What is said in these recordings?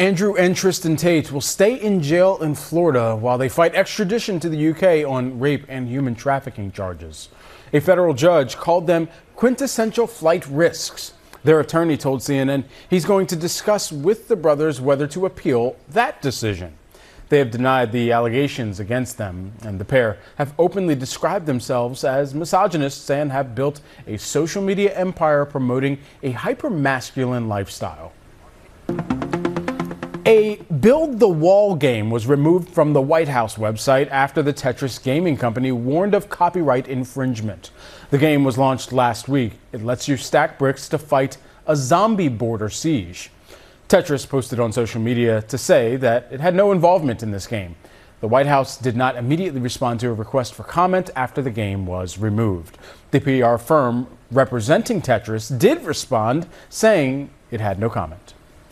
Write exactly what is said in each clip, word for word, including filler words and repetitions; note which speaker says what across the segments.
Speaker 1: Andrew and Tristan Tate will stay in jail in Florida while they fight extradition to the U K on rape and human trafficking charges. A federal judge called them quintessential flight risks. Their attorney told C N N he's going to discuss with the brothers whether to appeal that decision. They have denied the allegations against them, and the pair have openly described themselves as misogynists and have built a social media empire promoting a hyper-masculine lifestyle. A Build the Wall game was removed from the White House website after the Tetris gaming company warned of copyright infringement. The game was launched last week. It lets you stack bricks to fight a zombie border siege. Tetris posted on social media to say that it had no involvement in this game. The White House did not immediately respond to a request for comment after the game was removed. The P R firm representing Tetris did respond, saying it had no comment.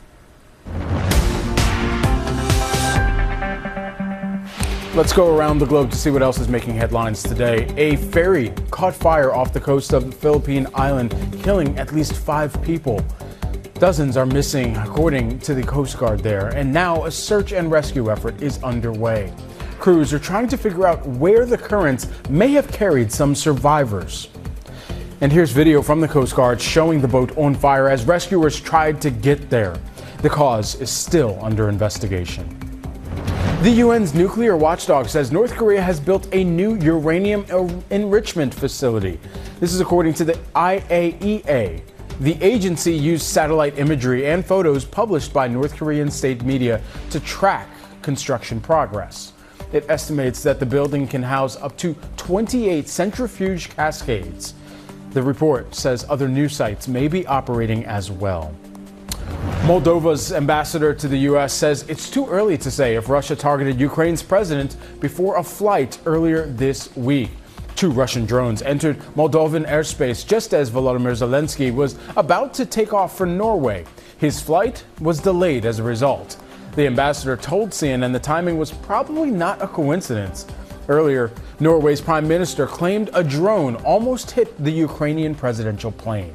Speaker 1: Let's go around the globe to see what else is making headlines today. A ferry caught fire off the coast of the Philippine island, killing at least five people. Dozens are missing, according to the Coast Guard there, and now a search and rescue effort is underway. Crews are trying to figure out where the currents may have carried some survivors. And here's video from the Coast Guard showing the boat on fire as rescuers tried to get there. The cause is still under investigation. The U N's nuclear watchdog says North Korea has built a new uranium enrichment facility. This is according to the I A E A. The agency used satellite imagery and photos published by North Korean state media to track construction progress. It estimates that the building can house up to twenty-eight centrifuge cascades. The report says other new sites may be operating as well. Moldova's ambassador to the U S says it's too early to say if Russia targeted Ukraine's president before a flight earlier this week. Two Russian drones entered Moldovan airspace just as Volodymyr Zelensky was about to take off for Norway. His flight was delayed as a result. The ambassador told C N N the timing was probably not a coincidence. Earlier, Norway's prime minister claimed a drone almost hit the Ukrainian presidential plane.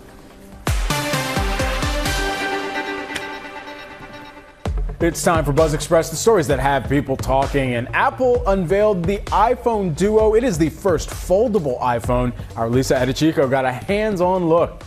Speaker 1: It's time for Buzz Express, the stories that have people talking. And Apple unveiled the iPhone Duo. It is the first foldable iPhone. Our Lisa Edichico got a hands-on look.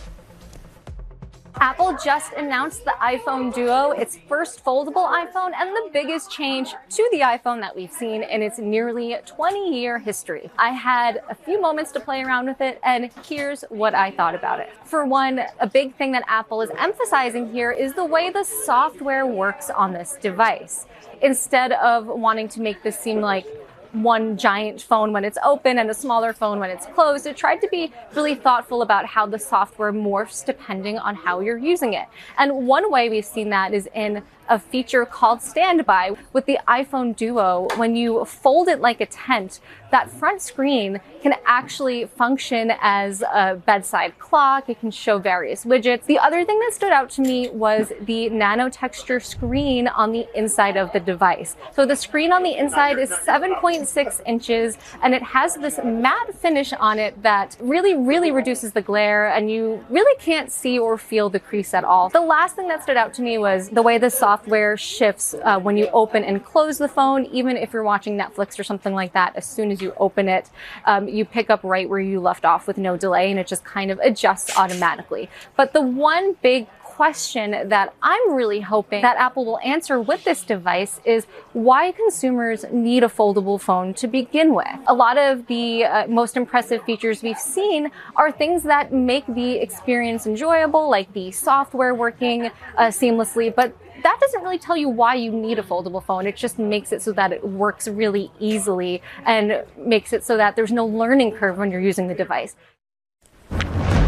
Speaker 2: Apple just announced the iPhone Duo, its first foldable iPhone and the biggest change to the iPhone that we've seen in its nearly twenty year history. I had a few moments to play around with it, and here's what I thought about it. For one, a big thing that Apple is emphasizing here is the way the software works on this device. Instead of wanting to make this seem like one giant phone when it's open and a smaller phone when it's closed, it tried to be really thoughtful about how the software morphs depending on how you're using it. And one way we've seen that is in a feature called Standby. With the iPhone Duo, when you fold it like a tent, that front screen can actually function as a bedside clock. It can show various widgets. The other thing that stood out to me was the nano texture screen on the inside of the device. So the screen on the inside is seven point six inches, and it has this matte finish on it that really, really reduces the glare, and you really can't see or feel the crease at all. The last thing that stood out to me was the way the software Software shifts uh, when you open and close the phone. Even if you're watching Netflix or something like that, as soon as you open it, um, you pick up right where you left off with no delay, and it just kind of adjusts automatically. But the one big question that I'm really hoping that Apple will answer with this device is why consumers need a foldable phone to begin with. A lot of the uh, most impressive features we've seen are things that make the experience enjoyable, like the software working uh, seamlessly, but that doesn't really tell you why you need a foldable phone. It just makes it so that it works really easily and makes it so that there's no learning curve when you're using the device.
Speaker 1: I'll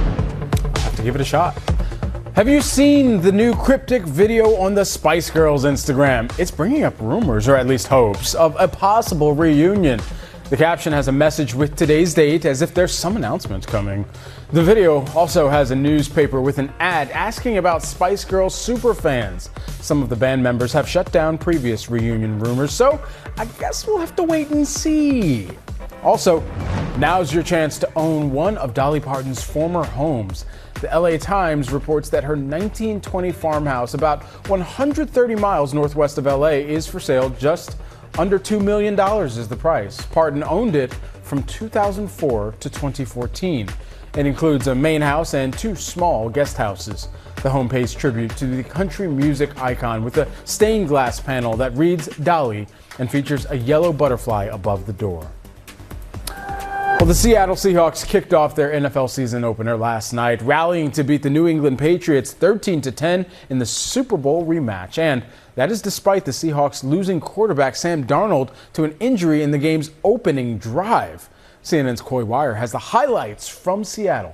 Speaker 1: have to give it a shot. Have you seen the new cryptic video on the Spice Girls Instagram? It's bringing up rumors, or at least hopes, of a possible reunion. The caption has a message with today's date, as if there's some announcement coming. The video also has a newspaper with an ad asking about Spice Girls superfans. Some of the band members have shut down previous reunion rumors, so I guess we'll have to wait and see. Also, now's your chance to own one of Dolly Parton's former homes. The L A Times reports that her nineteen twenty farmhouse, about one hundred thirty miles northwest of L A, is for sale. Just under two million dollars is the price. Parton owned it from two thousand four to twenty fourteen. It includes a main house and two small guest houses. The home pays tribute to the country music icon with a stained glass panel that reads Dolly and features a yellow butterfly above the door. Well, the Seattle Seahawks kicked off their N F L season opener last night, rallying to beat the New England Patriots thirteen to ten in the Super Bowl rematch. And that is despite the Seahawks losing quarterback Sam Darnold to an injury in the game's opening drive. C N N's Coy Wire has the highlights from Seattle.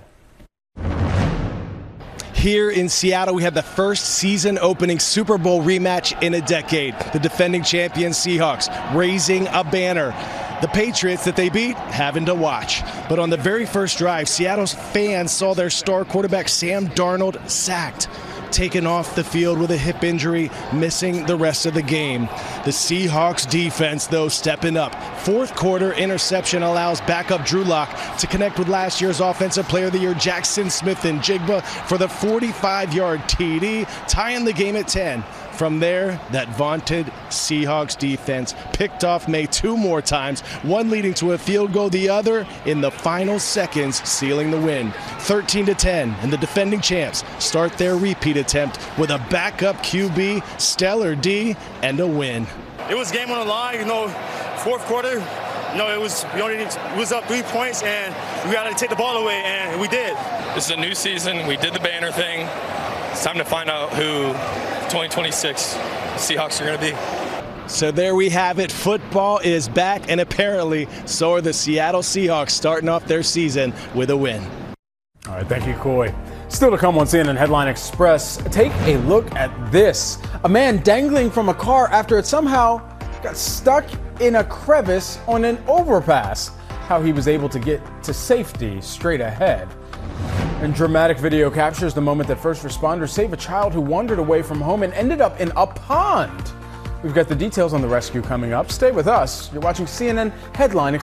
Speaker 3: Here in Seattle, we had the first season opening Super Bowl rematch in a decade. The defending champion Seahawks raising a banner. The Patriots that they beat having to watch. But on the very first drive, Seattle's fans saw their star quarterback Sam Darnold sacked, taken off the field with a hip injury, missing the rest of the game. The Seahawks defense, though, stepping up. Fourth quarter interception allows backup Drew Lock to connect with last year's Offensive Player of the Year Jackson Smith-Njigba for the forty-five yard T D, tying the game at ten. From there, that vaunted Seahawks defense picked off May two more times, one leading to a field goal, the other in the final seconds, sealing the win. thirteen to ten, and the defending champs start their repeat attempt with a backup Q B, stellar D, and a win.
Speaker 4: It was game on the line, you know, fourth quarter. You know, it was we only it was up three points, and we got to take the ball away, and we did.
Speaker 5: This is a new season. We did the banner thing. It's time to find out who twenty twenty-six Seahawks are going to be.
Speaker 3: So there we have it. Football is back, and apparently so are the Seattle Seahawks, starting off their season with a win.
Speaker 1: All right, thank you, Coy. Still to come on C N N Headline Express, take a look at this. A man dangling from a car after it somehow got stuck in a crevice on an overpass. How he was able to get to safety straight ahead. And dramatic video captures the moment that first responders save a child who wandered away from home and ended up in a pond. We've got the details on the rescue coming up. Stay with us. You're watching C N N Headline Express.